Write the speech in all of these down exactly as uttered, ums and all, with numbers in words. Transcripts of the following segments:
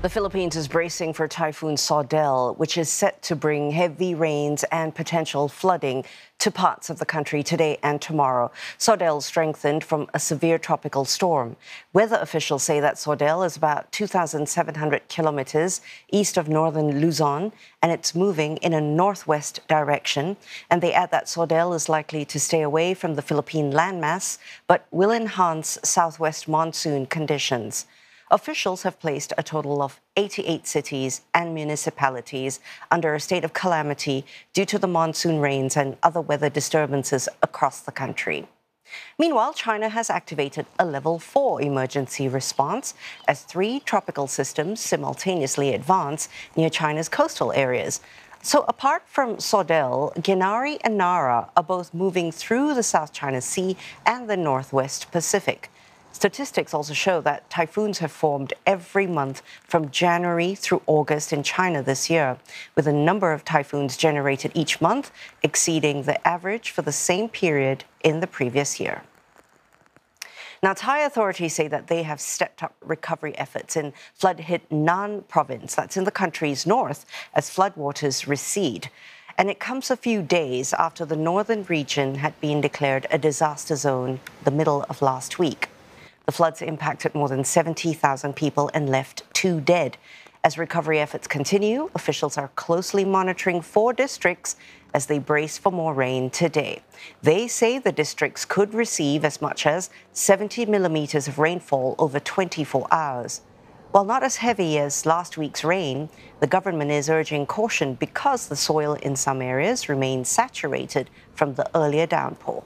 The Philippines is bracing for Typhoon Sodel, which is set to bring heavy rains and potential flooding to parts of the country today and tomorrow. Sodel strengthened from a severe tropical storm. Weather officials say that Sodel is about two thousand seven hundred kilometers east of northern Luzon, and it's moving in a northwest direction. And they add that Sodel is likely to stay away from the Philippine landmass, but will enhance southwest monsoon conditions. Officials have placed a total of eighty-eight cities and municipalities under a state of calamity due to the monsoon rains and other weather disturbances across the country. Meanwhile, China has activated a level four emergency response as three tropical systems simultaneously advance near China's coastal areas. So apart from Sodel, Ginari and Nara are both moving through the South China Sea and the Northwest Pacific. Statistics also show that typhoons have formed every month from January through August in China this year, with the number of typhoons generated each month exceeding the average for the same period in the previous year. Now, Thai authorities say that they have stepped up recovery efforts in flood-hit Nan province, that's in the country's north, as floodwaters recede. And it comes a few days after the northern region had been declared a disaster zone the middle of last week. The floods impacted more than seventy thousand people and left two dead. As recovery efforts continue, officials are closely monitoring four districts as they brace for more rain today. They say the districts could receive as much as seventy millimeters of rainfall over twenty-four hours. While not as heavy as last week's rain, the government is urging caution because the soil in some areas remains saturated from the earlier downpour.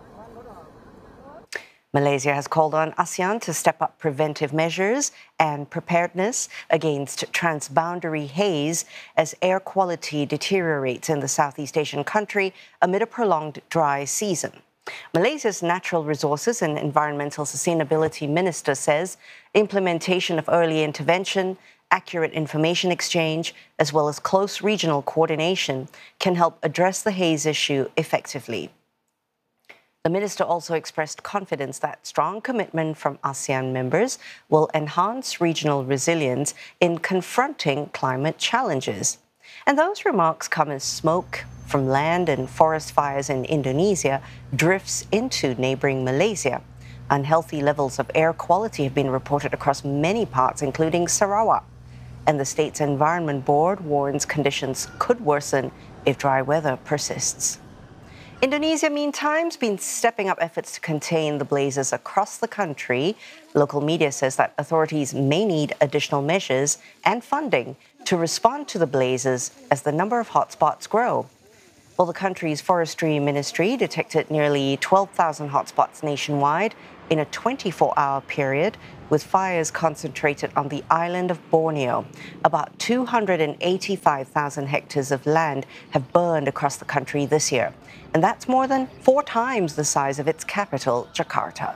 Malaysia has called on ASEAN to step up preventive measures and preparedness against transboundary haze as air quality deteriorates in the Southeast Asian country amid a prolonged dry season. Malaysia's Natural Resources and Environmental Sustainability Minister says implementation of early intervention, accurate information exchange, as well as close regional coordination can help address the haze issue effectively. The minister also expressed confidence that strong commitment from ASEAN members will enhance regional resilience in confronting climate challenges. And those remarks come as smoke from land and forest fires in Indonesia drifts into neighboring Malaysia. Unhealthy levels of air quality have been reported across many parts, including Sarawak. And the state's Environment Board warns conditions could worsen if dry weather persists. Indonesia, meantime, has been stepping up efforts to contain the blazes across the country. Local media says that authorities may need additional measures and funding to respond to the blazes as the number of hotspots grow. Well, the country's forestry ministry detected nearly twelve thousand hotspots nationwide in a twenty-four hour period, with fires concentrated on the island of Borneo. About two hundred eighty-five thousand hectares of land have burned across the country this year, and that's more than four times the size of its capital, Jakarta.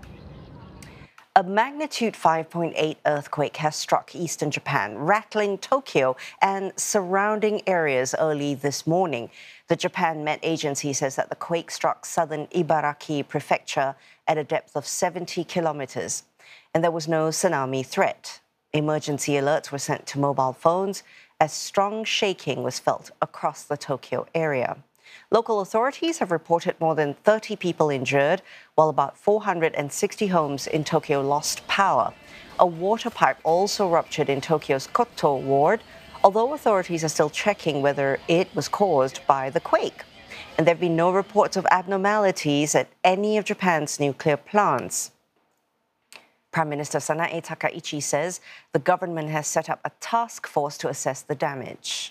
A magnitude five point eight earthquake has struck eastern Japan, rattling Tokyo and surrounding areas early this morning. The Japan Met Agency says that the quake struck southern Ibaraki Prefecture at a depth of seventy kilometers, and there was no tsunami threat. Emergency alerts were sent to mobile phones as strong shaking was felt across the Tokyo area. Local authorities have reported more than thirty people injured, while about four hundred sixty homes in Tokyo lost power. A water pipe also ruptured in Tokyo's Koto ward, although authorities are still checking whether it was caused by the quake. And there have been no reports of abnormalities at any of Japan's nuclear plants. Prime Minister Sanae Takaichi says the government has set up a task force to assess the damage.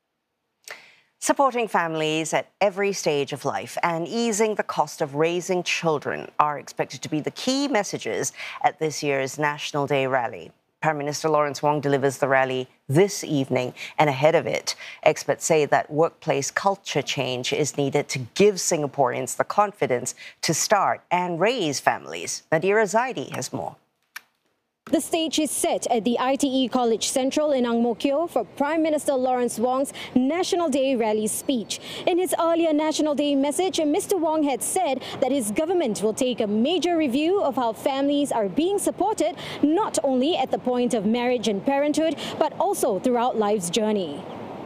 Supporting families at every stage of life and easing the cost of raising children are expected to be the key messages at this year's National Day rally. Prime Minister Lawrence Wong delivers the rally this evening, and ahead of it, experts say that workplace culture change is needed to give Singaporeans the confidence to start and raise families. Nadira Zaidi has more. The stage is set at the I T E College Central in Ang Mo Kio for Prime Minister Lawrence Wong's National Day rally speech. In his earlier National Day message, Mister Wong had said that his government will take a major review of how families are being supported, not only at the point of marriage and parenthood, but also throughout life's journey.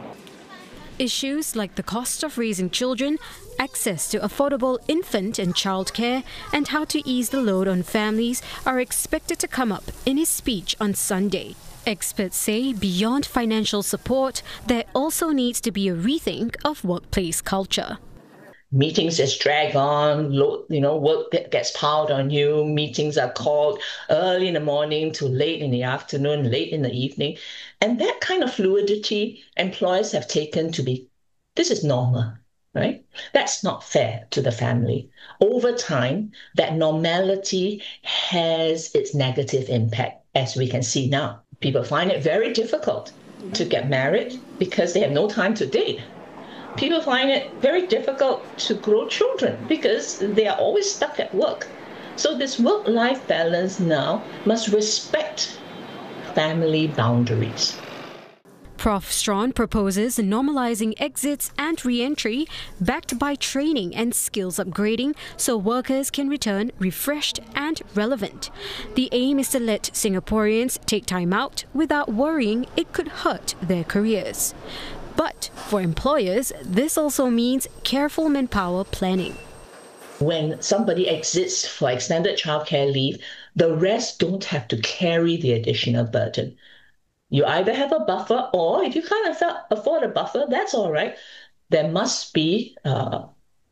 Issues like the cost of raising children, access to affordable infant and child care, and how to ease the load on families are expected to come up in his speech on Sunday. Experts say beyond financial support, there also needs to be a rethink of workplace culture. Meetings just drag on, you know, work gets piled on you. Meetings are called early in the morning to late in the afternoon, late in the evening. And that kind of fluidity employers have taken to be, this is normal, right? That's not fair to the family. Over time, that normality has its negative impact, as we can see now. People find it very difficult to get married because they have no time to date. People find it very difficult to grow children because they are always stuck at work. So this work-life balance now must respect family boundaries. Professor Strawn proposes normalizing exits and re-entry backed by training and skills upgrading so workers can return refreshed and relevant. The aim is to let Singaporeans take time out without worrying it could hurt their careers. But for employers, this also means careful manpower planning. When somebody exits for extended childcare leave, the rest don't have to carry the additional burden. You either have a buffer, or if you can't afford a buffer, that's all right. There must be uh,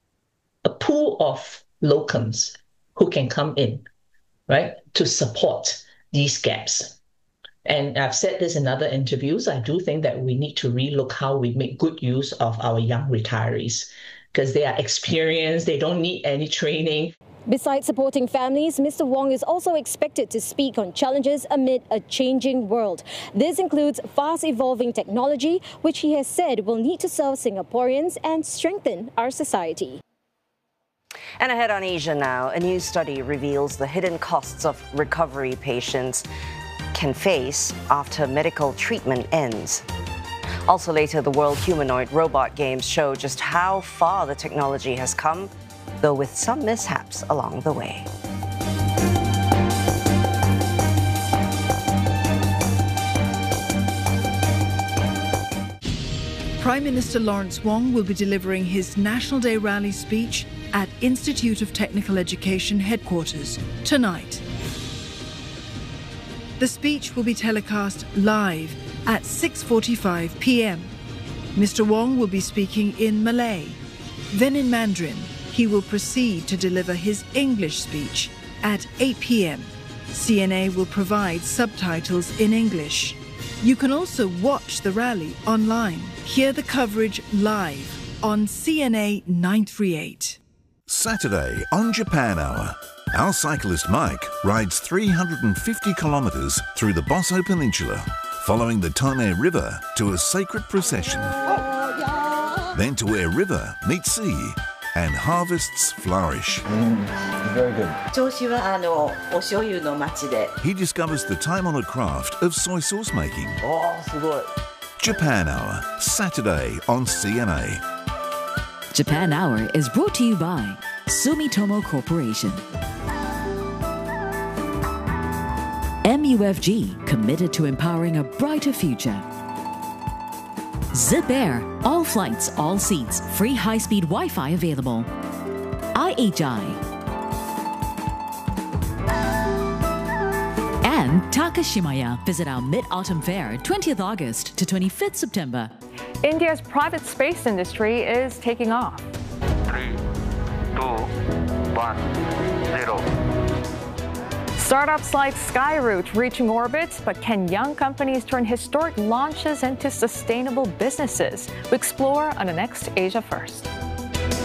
a pool of locums who can come in, right, to support these gaps. And I've said this in other interviews, I do think that we need to relook how we make good use of our young retirees because they are experienced, they don't need any training. Besides supporting families, Mister Wong is also expected to speak on challenges amid a changing world. This includes fast-evolving technology, which he has said will need to serve Singaporeans and strengthen our society. And ahead on Asia now, a new study reveals the hidden costs of recovery patients can face after medical treatment ends. Also later, the World Humanoid Robot Games show just how far the technology has come, though with some mishaps along the way. Prime Minister Lawrence Wong will be delivering his National Day rally speech at Institute of Technical Education headquarters tonight. The speech will be telecast live at six forty-five p m Mister Wong will be speaking in Malay. Then in Mandarin, he will proceed to deliver his English speech at eight p m C N A will provide subtitles in English. You can also watch the rally online. Hear the coverage live on C N A nine thirty-eight. Saturday on Japan Hour. Our cyclist Mike rides three hundred fifty kilometres through the Bosso Peninsula, following the Tone River to a sacred procession. Then to where river meets sea and harvests flourish. Mm, very good. He discovers the time-honoured craft of soy sauce making. Oh, Japan Hour, Saturday on C N A. Japan Hour is brought to you by Sumitomo Corporation. M U F G, committed to empowering a brighter future. Zip Air, all flights, all seats, free high-speed Wi-Fi available. I H I. And Takashimaya, visit our Mid-Autumn Fair, twentieth August to twenty-fifth September. India's private space industry is taking off. Three, two, one, zero. Startups like Skyroot reaching orbit, but can young companies turn historic launches into sustainable businesses? We explore on the next Asia First.